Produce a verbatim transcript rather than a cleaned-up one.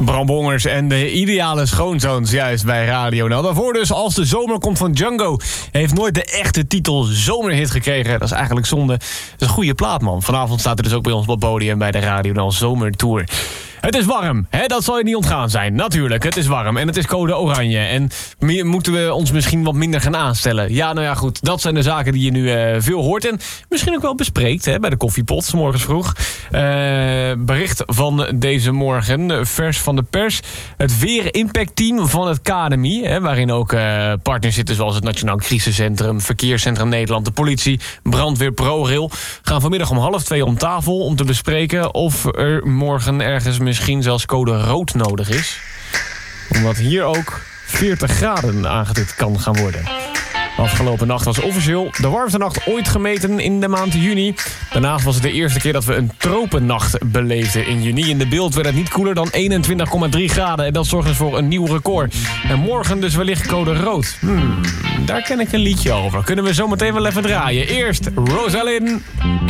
Bram Bongers en de ideale schoonzoons juist bij Radio N L. Daarvoor dus Als de Zomer Komt van Django. Hij heeft nooit de echte titel zomerhit gekregen. Dat is eigenlijk zonde. Dat is een goede plaat, man. Vanavond staat er dus ook bij ons op het podium bij de Radio N L Zomertour. Het is warm, hè? Dat zal je niet ontgaan zijn. Natuurlijk, het is warm en het is code oranje. En moeten we ons misschien wat minder gaan aanstellen? Ja, nou ja, goed. Dat zijn de zaken die je nu uh, veel hoort. En misschien ook wel bespreekt hè, bij de koffiepot, 's morgens vroeg. Uh, bericht van deze morgen, vers van de pers. Het Weer-Impact-team van het K N M I. Hè, waarin ook uh, partners zitten zoals het Nationaal Crisiscentrum, Verkeerscentrum Nederland, de politie, brandweer, ProRail. Gaan vanmiddag om half twee om tafel om te bespreken of er morgen ergens misschien zelfs code rood nodig is. Omdat hier ook veertig graden aangetikt kan gaan worden. Afgelopen nacht was officieel de warmste nacht ooit gemeten in de maand juni. Daarnaast was het de eerste keer dat we een tropennacht beleefden in juni. In de beeld werd het niet koeler dan eenentwintig komma drie graden. En dat zorgt dus voor een nieuw record. En morgen dus wellicht code rood. Hmm, daar ken ik een liedje over. Kunnen we zo meteen wel even draaien. Eerst Rosalind.